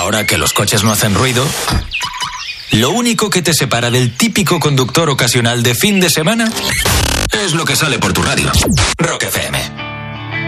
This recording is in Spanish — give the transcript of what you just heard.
Ahora que los coches no hacen ruido, lo único que te separa del típico conductor ocasional de fin de semana es lo que sale por tu radio. Rock FM.